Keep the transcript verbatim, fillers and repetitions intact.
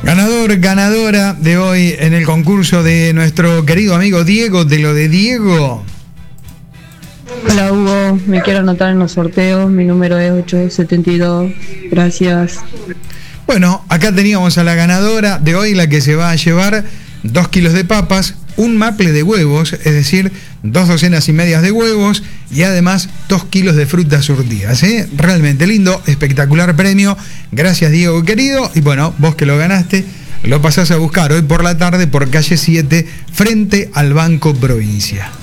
Ganador, ganadora de hoy en el concurso de nuestro querido amigo Diego, de lo de Diego. Hola Hugo, me quiero anotar en los sorteos, mi número es ocho setenta y dos, gracias. Bueno, acá teníamos a la ganadora de hoy, la que se va a llevar dos kilos de papas, un maple de huevos, es decir, dos docenas y medias de huevos y además dos kilos de frutas surtidas, ¿eh? Realmente lindo, espectacular premio. Gracias, Diego querido. Y bueno, vos que lo ganaste, lo pasás a buscar hoy por la tarde por calle siete, frente al Banco Provincia.